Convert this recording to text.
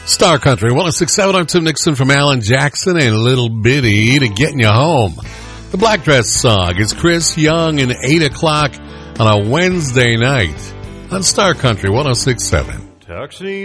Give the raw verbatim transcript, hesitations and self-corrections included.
Star Country one oh six point seven. I'm Tim Nixon from Alan Jackson and Little Bitty to Getting You Home. The Black Dress song is Chris Young and eight o'clock on a Wednesday night on Star Country one oh six point seven. Tuxedo.